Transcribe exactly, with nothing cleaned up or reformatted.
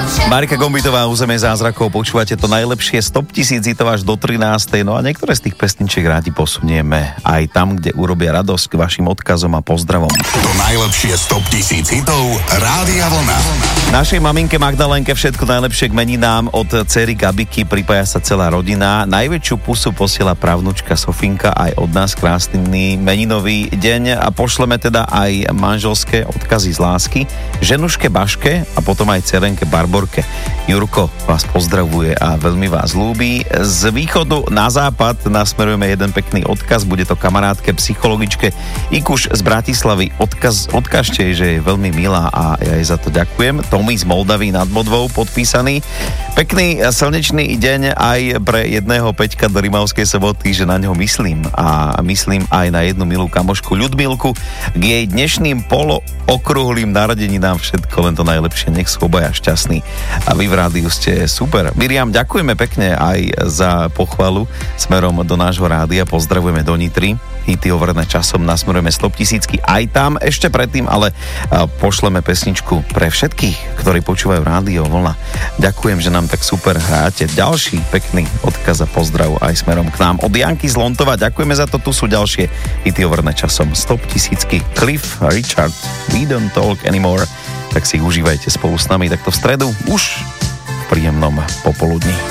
Marika Gombitová, Územie zázrakov, počúvate to najlepšie stop tisíc hitov až do trinástej. No a niektoré z tých pesničiek rádi posunieme aj tam, kde urobia radosť, k vašim odkazom a pozdravom. To najlepšie stop tisíc hitov Rádia Vlna. Našej maminke Magdalenke všetko najlepšie k meninám, od dcery Gabiky pripája sa celá rodina. Najväčšiu pusu posiela pravnučka Sofinka, aj od nás krásny meninový deň a pošleme teda aj manželské odkazy z lásky ženuške Baške a potom aj dcerenke Barborke. Jurko vás pozdravuje a veľmi vás ľúbi. Z východu na západ nasmerujeme jeden pekný odkaz, bude to kamarátke psychologičke Ikuš z Bratislavy. Odkaz, odkažte jej, že je veľmi milá a ja jej za to ďakujem. Tomi z Moldavy nad Bodvou podpísaný. Pekný slnečný deň aj pre jedného Peťka do Rimavskej Soboty, že na ňo myslím a myslím aj na jednu milú kamošku Ľudmilku k jej dnešným polookrúhlým narodeninám všetko len to najlepšie, nech sú obaja šťastní. A vy v rádiu ste super. Miriam, ďakujeme pekne aj za pochvalu smerom do nášho rádia. Pozdravujeme do Nitry. Hity overené časom nasmerujeme stop tisícky aj tam. Ešte predtým ale pošleme pesničku pre všetkých, ktorí počúvajú rádio Vlna. Ďakujem, že nám tak super hráte. Ďalší pekný odkaz a pozdrav aj smerom k nám od Janky z Lontova. Ďakujeme za to. Tu sú ďalšie hity overené časom stop tisícky. Cliff Richard, We Don't Talk Anymore. Tak si ich užívajte spolu s nami takto v stredu už v príjemnom popoludní.